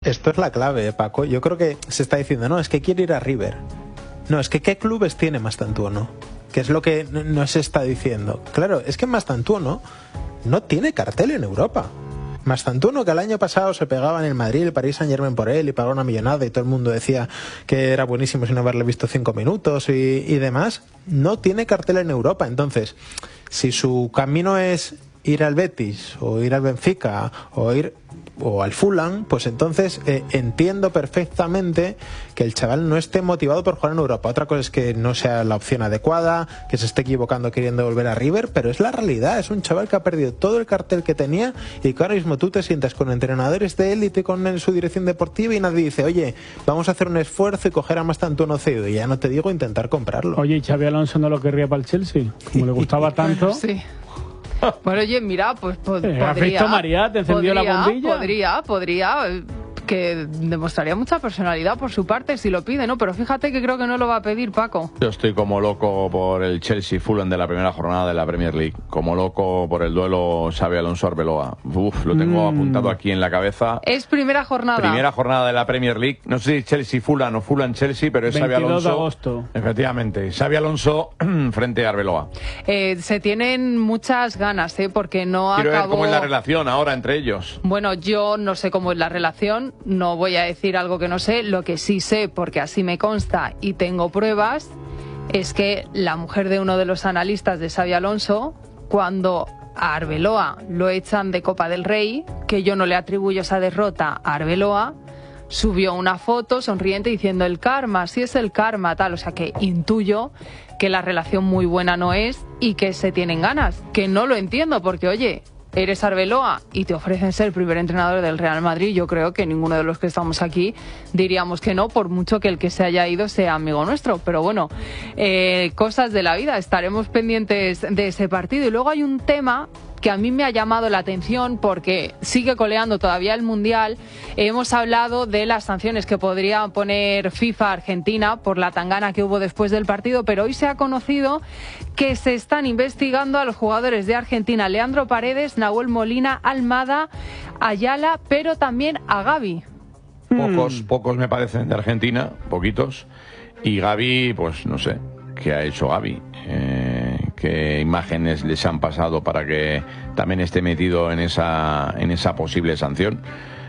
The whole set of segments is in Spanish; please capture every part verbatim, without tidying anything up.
Esto es la clave, Paco. Yo creo que se está diciendo, no, es que quiere ir a River. No, es que ¿qué clubes tiene Mastantuono? Que es lo que no se está diciendo. Claro, es que Mastantuono no tiene cartel en Europa. Mastantuono, que el año pasado se pegaba en el Madrid, el Paris Saint-Germain por él y pagó una millonada y todo el mundo decía que era buenísimo sin haberle visto cinco minutos y, y demás, no tiene cartel en Europa. Entonces, si su camino es ir al Betis o ir al Benfica o ir o al Fulham, pues entonces eh, entiendo perfectamente que el chaval no esté motivado por jugar en Europa. Otra cosa es que no sea la opción adecuada, que se esté equivocando queriendo volver a River, pero es la realidad. Es un chaval que ha perdido todo el cartel que tenía y que ahora mismo tú te sientas con entrenadores de élite, con su dirección deportiva y nadie dice, oye, vamos a hacer un esfuerzo y coger a Mastantuono cedido. Y ya no te digo intentar comprarlo. Oye, ¿y Xabi Alonso no lo querría para el Chelsea? Como le gustaba tanto. Sí. Bueno, oye, mira, pues pod- Eh, podría... ¿Has visto, María? ¿Te encendió podría, la bombilla? Podría, podría, eh, que demostraría mucha personalidad por su parte si lo pide, ¿no? Pero fíjate que creo que no lo va a pedir, Paco. Yo estoy como loco por el Chelsea-Fulham de la primera jornada de la Premier League. Como loco por el duelo Xabi Alonso-Arbeloa. Uf, lo tengo mm. apuntado aquí en la cabeza. Es primera jornada. Primera jornada de la Premier League. No sé si Chelsea-Fulham o Fulham-Chelsea, pero es Xabi Alonso. veintidós de agosto. Efectivamente. Xabi Alonso frente a Arbeloa. Eh, se tienen muchas ganas, ¿eh? Porque no Quiero acabó... ver cómo es la relación ahora entre ellos. Bueno, yo no sé cómo es la relación. No voy a decir algo que no sé. Lo que sí sé, porque así me consta y tengo pruebas, es que la mujer de uno de los analistas de Xabi Alonso, cuando a Arbeloa lo echan de Copa del Rey, que yo no le atribuyo esa derrota a Arbeloa, subió una foto sonriente diciendo el karma, sí es el karma, tal. O sea que intuyo que la relación muy buena no es y que se tienen ganas. Que no lo entiendo porque, oye, eres Arbeloa y te ofrecen ser primer entrenador del Real Madrid, yo creo que ninguno de los que estamos aquí diríamos que no, por mucho que el que se haya ido sea amigo nuestro. Pero bueno, eh, cosas de la vida, estaremos pendientes de ese partido. Y luego hay un tema que a mí me ha llamado la atención porque sigue coleando todavía el Mundial. Hemos hablado de las sanciones que podría poner FIFA a Argentina por la tangana que hubo después del partido, pero hoy se ha conocido que se están investigando a los jugadores de Argentina, Leandro Paredes, Nahuel Molina, Almada, Ayala, pero también a Gavi. Pocos, pocos me parecen de Argentina, poquitos. Y Gavi, pues no sé, ¿qué ha hecho Gavi? Eh, ¿Qué imágenes les han pasado para que también esté metido en esa, en esa posible sanción?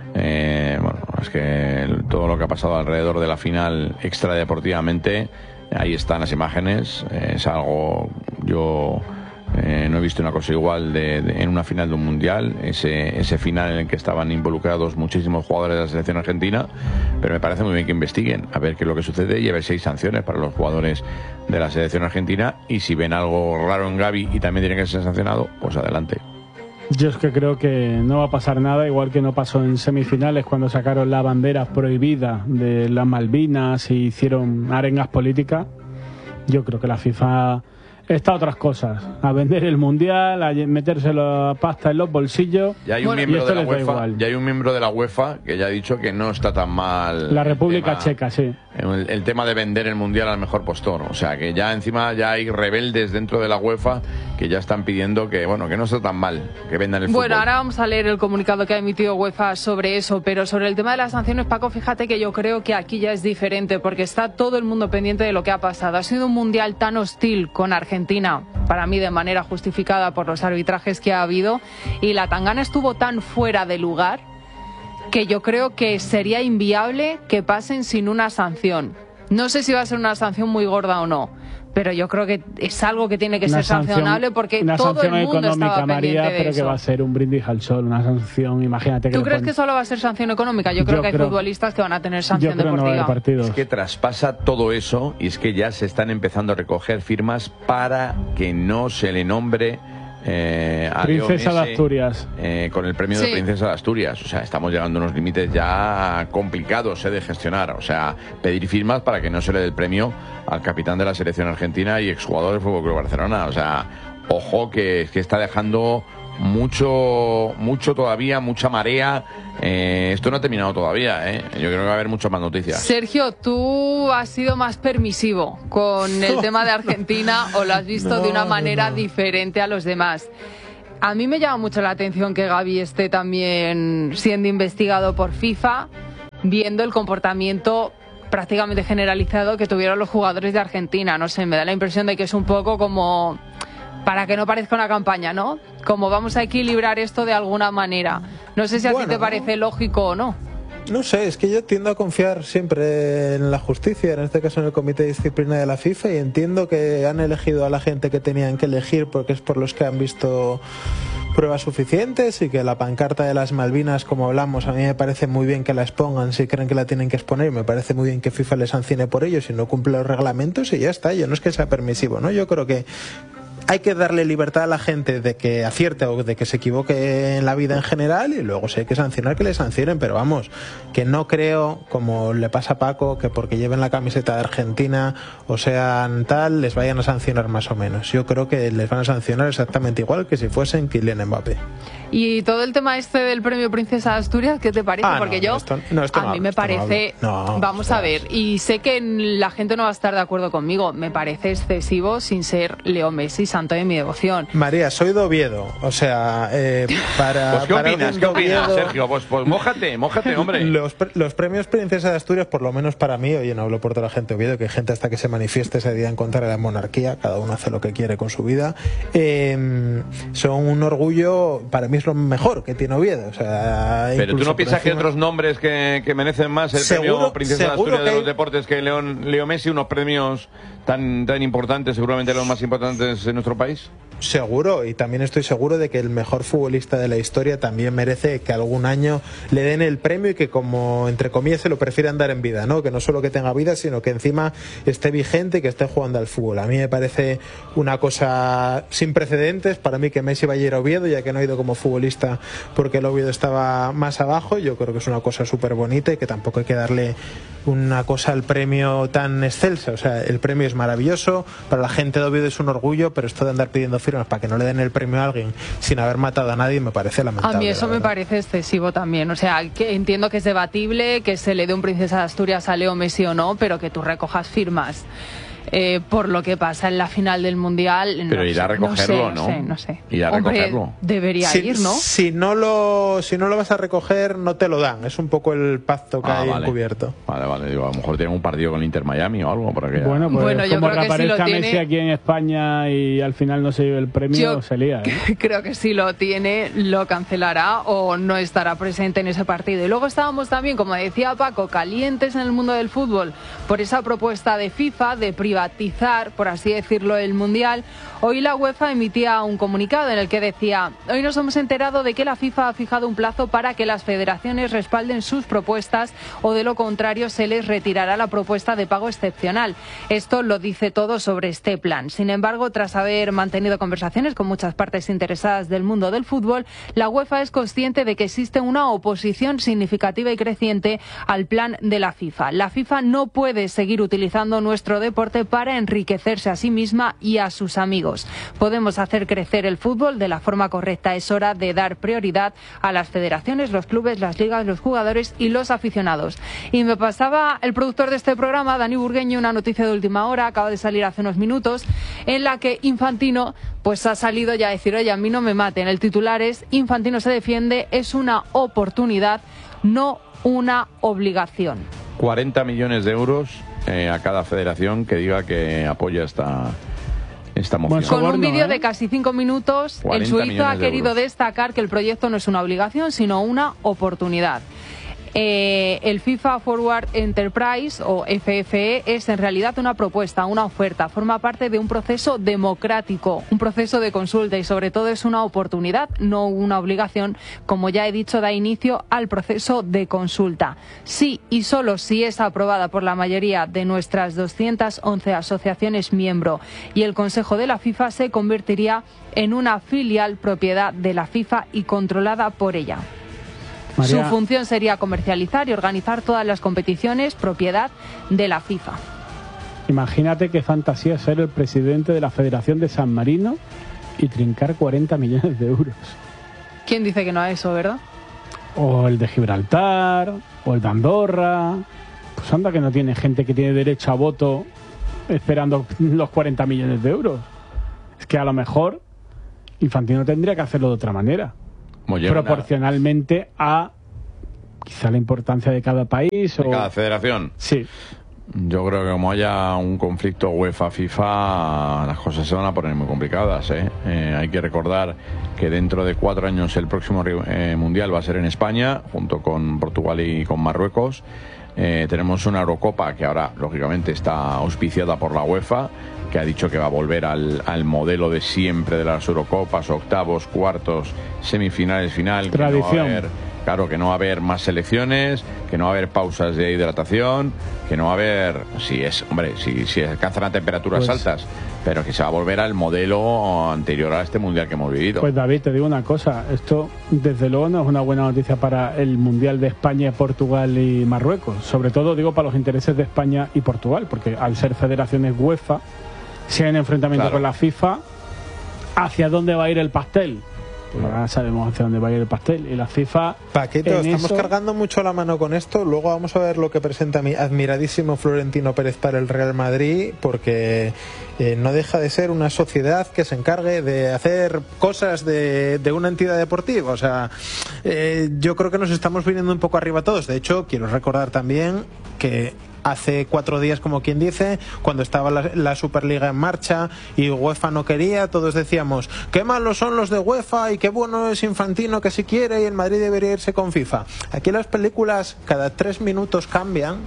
Eh, bueno, es que el, todo lo que ha pasado alrededor de la final extradeportivamente, ahí están las imágenes. Eh, es algo, yo eh, no he visto una cosa igual de, de, en una final de un mundial, ese, ese final en el que estaban involucrados muchísimos jugadores de la selección argentina, pero me parece muy bien que investiguen a ver qué es lo que sucede y a ver si hay sanciones para los jugadores de la selección argentina, y si ven algo raro en Gavi y también tiene que ser sancionado, pues adelante. Yo es que creo que no va a pasar nada, igual que no pasó en semifinales cuando sacaron la bandera prohibida de las Malvinas y hicieron arengas políticas. Yo creo que la FIFA está a otras cosas, a vender el mundial, a meterse la pasta en los bolsillos. Ya hay un bueno, miembro de la les da UEFA, igual. ya hay un miembro de la UEFA que ya ha dicho que no está tan mal. La República el tema, Checa, sí. El, el tema de vender el mundial al mejor postor, o sea que ya encima ya hay rebeldes dentro de la UEFA que ya están pidiendo que bueno que no está tan mal que vendan el fútbol. Bueno, ahora vamos a leer el comunicado que ha emitido UEFA sobre eso, pero sobre el tema de las sanciones, Paco, fíjate que yo creo que aquí ya es diferente porque está todo el mundo pendiente de lo que ha pasado. Ha sido un mundial tan hostil con Argentina, para mí de manera justificada por los arbitrajes que ha habido, y la tangana estuvo tan fuera de lugar que yo creo que sería inviable que pasen sin una sanción. No sé si va a ser una sanción muy gorda o no, pero yo creo que es algo que tiene que una ser sanción, sancionable porque una todo el mundo económica, estaba pendiente María, de pero eso. que va a ser un brindis al sol, una sanción, imagínate que ¿Tú crees ponen... que solo va a ser sanción económica? Yo creo yo que hay creo, futbolistas que van a tener sanción yo creo deportiva. No va a haber partidos. Es que traspasa todo eso y es que ya se están empezando a recoger firmas para que no se le nombre Eh, a Princesa Leo Messi, de Asturias eh, con el premio Sí. de Princesa de Asturias. O sea, estamos llegando a unos límites ya complicados eh, de gestionar. O sea, pedir firmas para que no se le dé el premio al capitán de la selección argentina y exjugador del Fútbol Club Barcelona. O sea, ojo que, que está dejando mucho, mucho todavía, mucha marea. Eh, esto no ha terminado todavía, ¿eh? Yo creo que va a haber muchas más noticias. Sergio, ¿tú has sido más permisivo con el tema de Argentina o lo has visto No, de una manera no. diferente a los demás? A mí me llama mucho la atención que Gavi esté también siendo investigado por FIFA. viendo el comportamiento prácticamente generalizado que tuvieron los jugadores de Argentina. No sé, me da la impresión de que es un poco como para que no parezca una campaña, ¿no? Como vamos a equilibrar esto de alguna manera. No sé si a bueno, ti te parece lógico o no. No sé, es que yo tiendo a confiar siempre en la justicia, en este caso en el Comité de Disciplina de la FIFA, y entiendo que han elegido a la gente que tenían que elegir porque es por los que han visto pruebas suficientes, y que la pancarta de las Malvinas, como hablamos, a mí me parece muy bien que la expongan si creen que la tienen que exponer, y me parece muy bien que FIFA les sancione por ello si no cumple los reglamentos, y ya está. Yo no es que sea permisivo, ¿no? Yo creo que hay que darle libertad a la gente de que acierte o de que se equivoque en la vida en general, y luego si hay que sancionar, que le sancionen, pero vamos, que no creo, como le pasa a Paco, que porque lleven la camiseta de Argentina o sean tal, les vayan a sancionar más o menos. Yo creo que les van a sancionar exactamente igual que si fuesen Kylian Mbappé. Y todo el tema este del premio Princesa de Asturias, ¿qué te parece? Ah, Porque no, yo, no, esto, no, esto a no mí hablo, me esto parece, no no, vamos ostras. a ver, y sé que la gente no va a estar de acuerdo conmigo, me parece excesivo sin ser Leo Messi, santo de mi devoción. María, soy de Oviedo, o sea, eh, para... Pues ¿qué para opinas? un ¿Qué opinas, Oviedo, Sergio? Pues, pues mójate, mójate, hombre. Los, pre- los premios Princesa de Asturias, por lo menos para mí, oye, no hablo por toda la gente de Oviedo, que hay gente hasta que se manifieste ese día en contra de la monarquía, cada uno hace lo que quiere con su vida, eh, son un orgullo, para mí es lo mejor que tiene Oviedo, o sea... Pero tú no piensas que hay encima... otros nombres que, que merecen más el Seguro- premio Princesa de seguro Asturias de que los hay- deportes que León, Leo Messi, unos premios tan, tan importantes, seguramente los más importantes en nuestro país? Seguro, y también estoy seguro de que el mejor futbolista de la historia también merece que algún año le den el premio, y que, como entre comillas, se lo prefieran dar en vida, ¿no? Que no solo que tenga vida, sino que encima esté vigente y que esté jugando al fútbol. A mí me parece una cosa sin precedentes. Para mí que Messi vaya a ir a Oviedo, ya que no ha ido como futbolista porque el Oviedo estaba más abajo, yo creo que es una cosa súper bonita, y que tampoco hay que darle una cosa al premio tan excelsa. O sea, el premio es maravilloso, para la gente de Oviedo es un orgullo, pero esto de andar pidiendo firmas para que no le den el premio a alguien sin haber matado a nadie me parece lamentable. A mí eso me parece excesivo también. O sea, que entiendo que es debatible que se le dé un Princesa de Asturias a Leo Messi o no, pero que tú recojas firmas eh, por lo que pasa en la final del Mundial. Pero no irá sé, a recogerlo, no sé, no sé. No sé. Irá a Hombre, recogerlo. debería si, ir, ¿no? Si no, lo, si no lo vas a recoger, no te lo dan. Es un poco el pacto que Ah, hay vale. encubierto. Vale, vale, digo, a lo mejor tiene un partido con el Inter Miami o algo por aquella. Bueno, pues Bueno, yo como creo que sí lo reaparezca tiene. Messi aquí en España y al final no se lleve el premio, Yo se lía, ¿eh? creo que si lo tiene, lo cancelará o no estará presente en ese partido. Y luego estábamos también, como decía Paco, calientes en el mundo del fútbol por esa propuesta de FIFA de privatizar, por así decirlo, el Mundial. Hoy la UEFA emitía un comunicado en el que decía: hoy nos hemos enterado de que la FIFA ha fijado un plazo para que las federaciones respalden sus propuestas, o de lo contrario se les retirará la propuesta de pago excepcional. Esto lo dice todo sobre este plan. Sin embargo, tras haber mantenido conversaciones con muchas partes interesadas del mundo del fútbol, la UEFA es consciente de que existe una oposición significativa y creciente al plan de la FIFA. La FIFA no puede seguir utilizando nuestro deporte para enriquecerse a sí misma y a sus amigos. Podemos hacer crecer el fútbol de la forma correcta. Es hora de dar prioridad a las federaciones, los clubes, las ligas, los jugadores y los aficionados. Y me pasaba el productor de este programa, Dani Burgueño, una noticia de última hora, acaba de salir hace unos minutos, en la que Infantino pues ha salido ya a decir: oye, a mí no me maten. El titular es: Infantino se defiende, es una oportunidad, no una obligación. cuarenta millones de euros eh, a cada federación que diga que apoya esta, esta moción. Bueno, Con un Soborno, vídeo ¿eh? de casi cinco minutos, el cuarenta suizo ha millones de querido euros. destacar que el proyecto no es una obligación, sino una oportunidad. Eh, el FIFA Forward Enterprise, o F F E, es en realidad una propuesta, una oferta. Forma parte de un proceso democrático, un proceso de consulta, y sobre todo es una oportunidad, no una obligación. Como ya he dicho, da inicio al proceso de consulta. Sí y solo si es aprobada por la mayoría de nuestras doscientas once asociaciones miembro y el Consejo de la FIFA, se convertiría en una filial propiedad de la FIFA y controlada por ella. María, Su función sería comercializar y organizar todas las competiciones propiedad de la FIFA. imagínate qué fantasía ser el presidente de la Federación de San Marino y trincar cuarenta millones de euros. ¿Quién dice que no a eso, verdad? O el de Gibraltar, o el de Andorra. Pues anda que no tiene gente que tiene derecho a voto esperando los cuarenta millones de euros. Es que a lo mejor Infantino tendría que hacerlo de otra manera. Como llevan a- Proporcionalmente a quizá la importancia de cada país de o cada federación. Sí. Yo creo que como haya un conflicto UEFA-FIFA, las cosas se van a poner muy complicadas, ¿eh? Eh, hay que recordar que dentro de cuatro años el próximo eh, Mundial va a ser en España, junto con Portugal y con Marruecos. Eh, tenemos una Eurocopa que ahora, lógicamente, está auspiciada por la UEFA, que ha dicho que va a volver al, al modelo de siempre de las Eurocopas, octavos, cuartos, semifinales, final. Tradición. Que no va a haber, claro, que no va a haber más selecciones, que no va a haber pausas de hidratación, que no va a haber, si es, hombre, si, si alcanzan a temperaturas pues, altas, pero que se va a volver al modelo anterior a este mundial que hemos vivido. Pues David, te digo una cosa, esto desde luego no es una buena noticia para el mundial de España, Portugal y Marruecos, sobre todo digo para los intereses de España y Portugal, porque al ser federaciones UEFA, si hay un enfrentamiento claro. con la FIFA, ¿hacia dónde va a ir el pastel? Pues ahora sabemos hacia dónde va a ir el pastel. Y la FIFA... Paquito, estamos eso... cargando mucho la mano con esto. Luego vamos a ver lo que presenta mi admiradísimo Florentino Pérez para el Real Madrid, porque eh, no deja de ser una sociedad que se encargue de hacer cosas de, de una entidad deportiva. O sea, eh, yo creo que nos estamos viniendo un poco arriba todos. De hecho, quiero recordar también que hace cuatro días, como quien dice, cuando estaba la, la Superliga en marcha y UEFA no quería, todos decíamos qué malos son los de UEFA y qué bueno es Infantino, que si quiere, y el Madrid debería irse con FIFA. Aquí las películas cada tres minutos cambian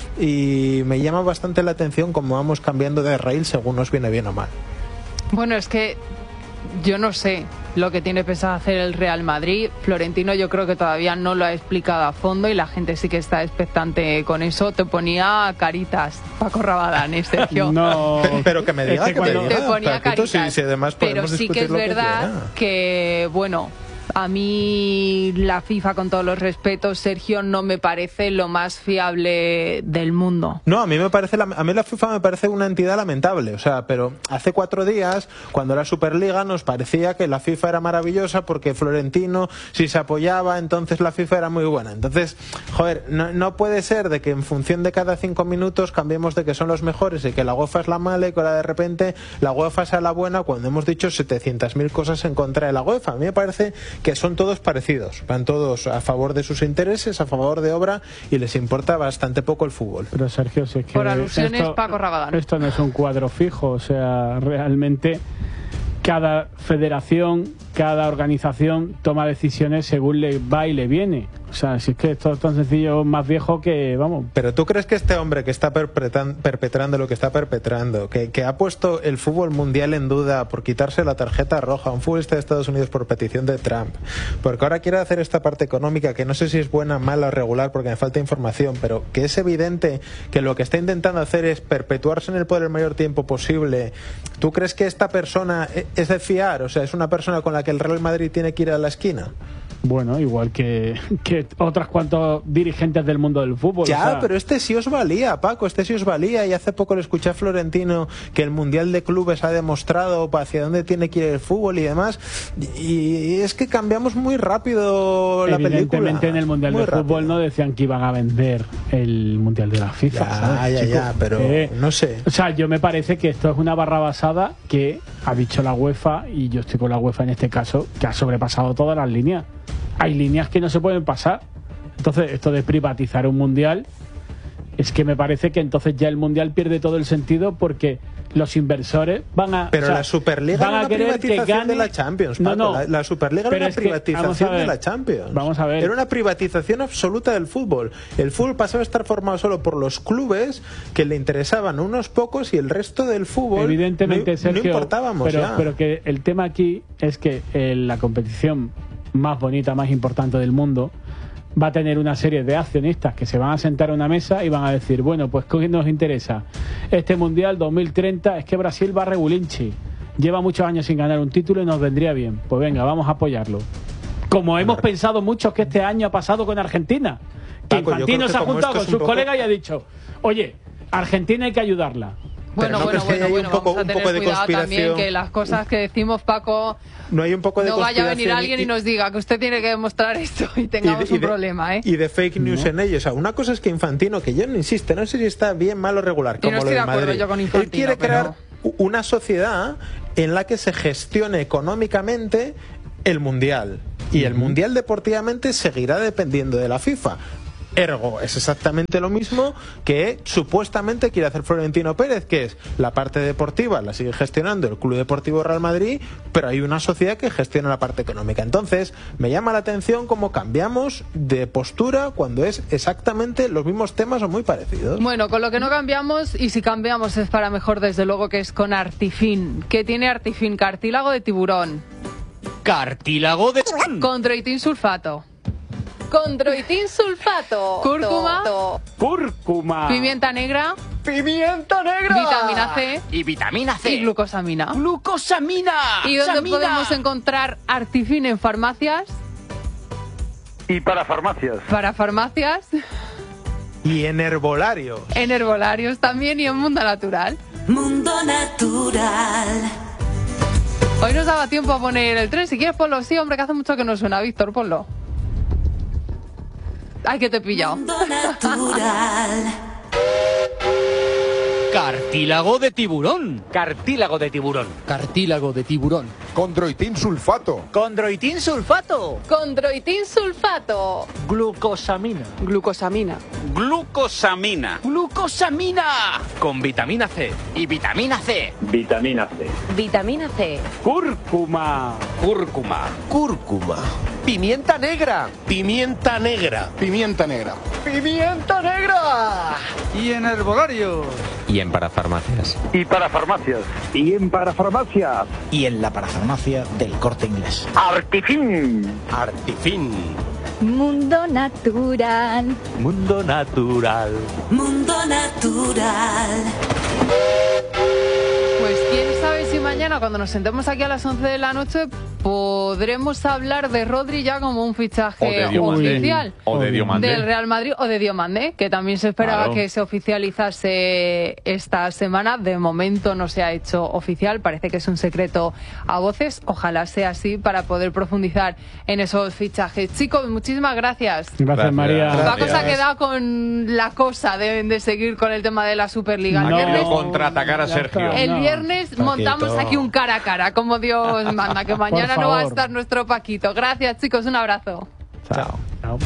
y me llama bastante la atención cómo vamos cambiando de raíl según nos viene bien o mal. Bueno, es que yo no sé lo que tiene pensado hacer el Real Madrid. Florentino yo creo que todavía no lo ha explicado a fondo y la gente sí que está expectante con eso. Te ponía caritas, Paco Rabadán, ¿eh, Sergio? No, pero que me diga, es que que me cuando... diga. Te ponía Paquito, caritas. si, si además pero sí que es verdad que, que, bueno, a mí la FIFA, con todos los respetos, Sergio, no me parece lo más fiable del mundo. No, a mí me parece la, a mí la FIFA me parece una entidad lamentable, o sea, pero hace cuatro días, cuando era Superliga, nos parecía que la FIFA era maravillosa porque Florentino, si se apoyaba, entonces la FIFA era muy buena. Entonces, joder, no, no puede ser de que en función de cada cinco minutos cambiemos de que son los mejores y que la UEFA es la mala y que ahora de repente la UEFA sea la buena cuando hemos dicho setecientas mil cosas en contra de la UEFA. A mí me parece que son todos parecidos, van todos a favor de sus intereses, a favor de obra, y les importa bastante poco el fútbol. Pero Sergio, si es que por alusiones, esto, Paco Rabadán. Esto no es un cuadro fijo, o sea, realmente cada federación, cada organización toma decisiones según le va y le viene. O sea, si es que esto es tan sencillo, más viejo que, vamos... Pero ¿tú crees que este hombre que está perpetrando lo que está perpetrando, que, que ha puesto el fútbol mundial en duda por quitarse la tarjeta roja a un futbolista de Estados Unidos por petición de Trump, porque ahora quiere hacer esta parte económica, que no sé si es buena, mala o regular, porque me falta información, pero que es evidente que lo que está intentando hacer es perpetuarse en el poder el mayor tiempo posible? ¿Tú crees que esta persona es de fiar? O sea, ¿es una persona con la que el Real Madrid tiene que ir a la esquina? Bueno, igual que, que otras cuantos dirigentes del mundo del fútbol. Ya, o sea... pero este sí os valía, Paco, este sí os valía. Y hace poco le escuché a Florentino que el Mundial de Clubes ha demostrado hacia dónde tiene que ir el fútbol y demás. Y es que cambiamos muy rápido la película. Evidentemente en el Mundial muy de rápido. Fútbol no decían que iban a vender el Mundial de la FIFA. Ya, ¿sabes, ya, chico? ya, pero eh, no sé. O sea, yo me parece que esto es una barra basada que ha dicho la UEFA, y yo estoy con la UEFA en este caso, que ha sobrepasado todas las líneas. Hay líneas que no se pueden pasar. Entonces, esto de privatizar un mundial, es que me parece que entonces ya el mundial pierde todo el sentido, porque los inversores van a... Pero o sea, la Superliga van era a una querer privatización que gane... de la Champions, No, Paco. no. La, la Superliga era Pero una es que, privatización ver, de la Champions. Vamos a ver. Era una privatización absoluta del fútbol. El fútbol pasaba a estar formado solo por los clubes que le interesaban unos pocos, y el resto del fútbol evidentemente, no, Sergio, no importábamos pero, ya. pero que el tema aquí es que eh, la competición más bonita, más importante del mundo, va a tener una serie de accionistas que se van a sentar a una mesa y van a decir, bueno, pues ¿qué nos interesa? Este Mundial dos mil treinta, es que Brasil va regulinchi, lleva muchos años sin ganar un título y nos vendría bien. Pues venga, vamos a apoyarlo. Como hemos pensado muchos que este año ha pasado con Argentina. Que Paco, Infantino que se ha juntado con es sus poco... colegas y ha dicho, oye, Argentina hay que ayudarla. Bueno, no bueno, bueno, bueno, poco, vamos a tener cuidado también que las cosas que decimos, Paco, no hay un poco de no vaya a venir conspiración alguien y, y nos diga que usted tiene que demostrar esto y tengamos y de, y un de, problema, ¿eh? Y de fake news no. en ellos. O sea, una cosa es que Infantino, que yo no insisto, no sé si está bien, mal o regular, como y no lo estoy de de acuerdo Madrid. yo con Infantino, Él quiere pero... crear una sociedad en la que se gestione económicamente el Mundial. Y el Mundial deportivamente seguirá dependiendo de la FIFA. Ergo, es exactamente lo mismo que supuestamente quiere hacer Florentino Pérez, que es la parte deportiva la sigue gestionando el Club Deportivo Real Madrid, pero hay una sociedad que gestiona la parte económica. Entonces, me llama la atención cómo cambiamos de postura cuando es exactamente los mismos temas o muy parecidos. Bueno, con lo que no cambiamos, y si cambiamos es para mejor, desde luego, que es con Artifin. ¿Qué tiene Artifin? Cartílago de tiburón. Cartílago de... Condroitin sulfato. Condroitin sulfato. Cúrcuma. To, to. Cúrcuma. Pimienta negra. ¡Pimienta negra! Vitamina C. Y vitamina C. Y glucosamina. ¡Glucosamina! ¿Y dónde ¡Samina! podemos encontrar Artifin en farmacias? Y para farmacias. Para farmacias. Y en herbolarios. En herbolarios también y en Mundo Natural. Mundo Natural. Hoy nos daba tiempo a poner el tren. Si quieres ponlo, sí, hombre, que hace mucho que no suena. Víctor, ponlo. Ay, que te he pillado. Mundo Natural. Cartílago de tiburón. Cartílago de tiburón. Cartílago de tiburón. Condroitin sulfato. Condroitin sulfato. Condroitin sulfato. Glucosamina. Glucosamina. Glucosamina. Glucosamina. Con vitamina C. Y vitamina C. Vitamina C. Vitamina C. Cúrcuma. Cúrcuma. Cúrcuma. Pimienta negra. Pimienta negra. Pimienta negra. ¡Pimienta negra! Y en herbolarios. Y en parafarmacias. Y para farmacias. Y en para farmacias. Y en la parafarmacia del Corte Inglés. Artifin. Artifin. Mundo Natural. Mundo Natural. Mundo Natural. Pues quién sabe si mañana, cuando nos sentemos aquí a las once de la noche, podremos hablar de Rodri ya como un fichaje oficial. O de Diomandé. Del Real Madrid o de Diomandé, que también se esperaba Claro. que se oficializase esta semana. De momento no se ha hecho oficial, parece que es un secreto a voces. Ojalá sea así para poder profundizar en esos fichajes. Chicos, muchísimas gracias. Gracias, Gracias. María. Paco se ha quedado con la cosa de, de seguir con el tema de la Superliga. El No. viernes, Contraatacar a Ya Sergio. está. el No. viernes Paquito. montamos aquí un cara a cara, como Dios manda, que mañana Por no va a favor. estar nuestro Paquito. Gracias, chicos, un abrazo. Chao. Chao.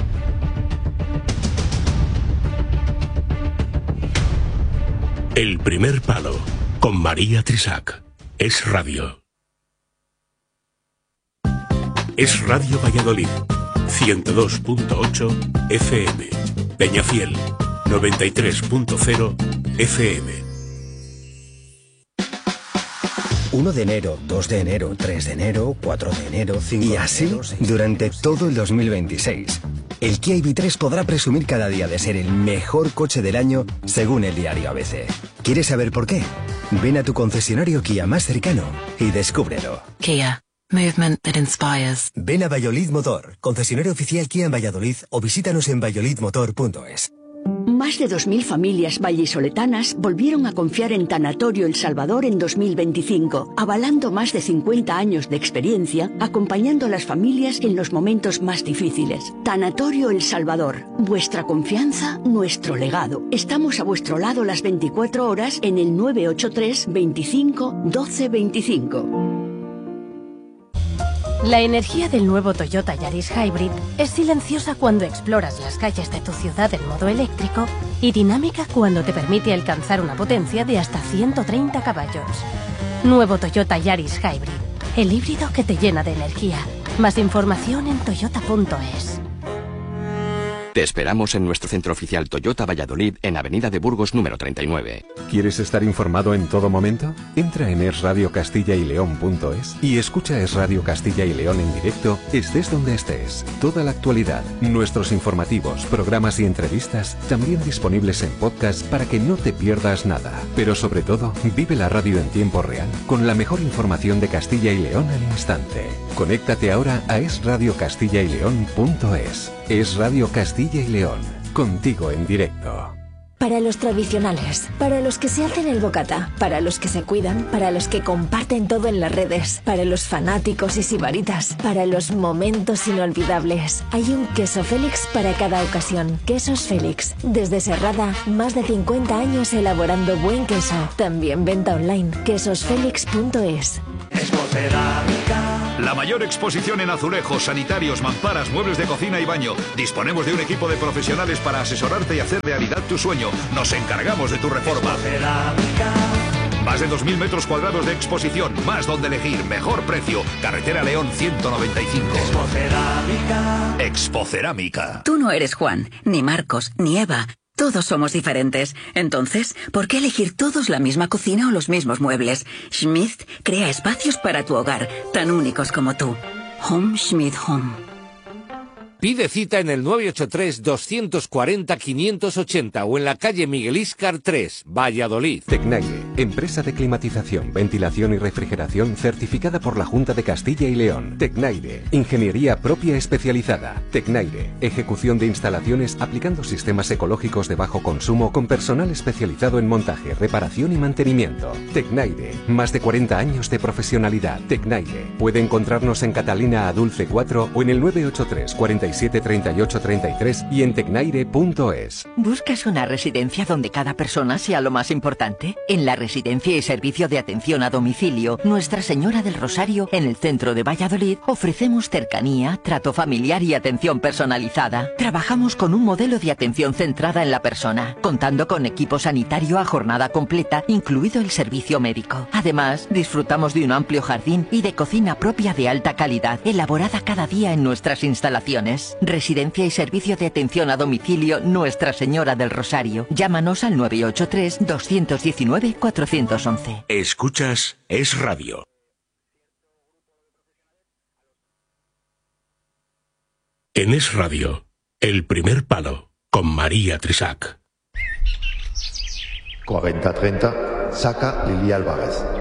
El primer palo, con María Trisac. Es Radio. Es Radio Valladolid, ciento dos punto ocho F M. Peñafiel, noventa y tres punto cero F M. uno de enero, dos de enero, tres de enero, cuatro de enero, cinco de enero... Y así, durante todo el dos mil veintiséis. El Kia I V tres podrá presumir cada día de ser el mejor coche del año, según el diario A B C. ¿Quieres saber por qué? Ven a tu concesionario Kia más cercano y descúbrelo. Kia. Movement that inspires. Ven a Valladolid Motor, concesionario oficial Kia en Valladolid, o visítanos en valladolid motor punto es. Más de dos mil familias vallisoletanas volvieron a confiar en Tanatorio El Salvador en dos mil veinticinco, avalando más de cincuenta años de experiencia, acompañando a las familias en los momentos más difíciles. Tanatorio El Salvador, vuestra confianza, nuestro legado. Estamos a vuestro lado las veinticuatro horas en el nueve ocho tres, veinticinco, doce veinticinco. La energía del nuevo Toyota Yaris Hybrid es silenciosa cuando exploras las calles de tu ciudad en modo eléctrico y dinámica cuando te permite alcanzar una potencia de hasta ciento treinta caballos. Nuevo Toyota Yaris Hybrid, el híbrido que te llena de energía. Más información en toyota punto es. Te esperamos en nuestro centro oficial Toyota Valladolid en Avenida de Burgos número treinta y nueve. ¿Quieres estar informado en todo momento? Entra en es radio castilla y león punto es y escucha Es Radio Castilla y León en directo, estés donde estés. Toda la actualidad, nuestros informativos, programas y entrevistas, también disponibles en podcast para que no te pierdas nada. Pero sobre todo, vive la radio en tiempo real, con la mejor información de Castilla y León al instante. Conéctate ahora a es radio castilla y león punto es. Es Radio Castilla y León, contigo en directo. Para los tradicionales, para los que se hacen el bocata, para los que se cuidan, para los que comparten todo en las redes, para los fanáticos y sibaritas, para los momentos inolvidables. Hay un queso Félix para cada ocasión. Quesos Félix, desde Serrada, más de cincuenta años elaborando buen queso. También venta online, quesos félix punto es. La mayor exposición en azulejos, sanitarios, mamparas, muebles de cocina y baño. Disponemos de un equipo de profesionales para asesorarte y hacer realidad tu sueño. Nos encargamos de tu reforma. Más de dos mil metros cuadrados de exposición, más donde elegir, mejor precio. Carretera León ciento noventa y cinco. Expocerámica. Expocerámica. Tú no eres Juan, ni Marcos, ni Eva. Todos somos diferentes. Entonces, ¿por qué elegir todos la misma cocina o los mismos muebles? Schmidt crea espacios para tu hogar, tan únicos como tú. Home Schmidt Home. Pide cita en el nueve ocho tres, dos cuatro cero, cinco ocho cero o en la calle Miguel Íscar tres, Valladolid. Tecnaire, empresa de climatización, ventilación y refrigeración certificada por la Junta de Castilla y León. Tecnaire, ingeniería propia especializada. Tecnaire, ejecución de instalaciones aplicando sistemas ecológicos de bajo consumo con personal especializado en montaje, reparación y mantenimiento. Tecnaire, más de cuarenta años de profesionalidad. Tecnaire, puede encontrarnos en Catalina Adulce cuatro o en el nueve ocho tres, cuarenta y siete, treinta y ocho, treinta y tres y en tecnaire punto es. ¿Buscas una residencia donde cada persona sea lo más importante? En la Residencia y Servicio de Atención a Domicilio Nuestra Señora del Rosario, en el centro de Valladolid, ofrecemos cercanía, trato familiar y atención personalizada. Trabajamos con un modelo de atención centrada en la persona, contando con equipo sanitario a jornada completa, incluido el servicio médico. Además, disfrutamos de un amplio jardín y de cocina propia de alta calidad, elaborada cada día en nuestras instalaciones. Residencia y Servicio de Atención a Domicilio Nuestra Señora del Rosario. Llámanos al nueve ocho tres, dos uno nueve, cuatro uno uno. Escuchas Es Radio. En Es Radio, El Primer Palo, con María Trisac. cuarenta treinta, saca Lili Álvarez.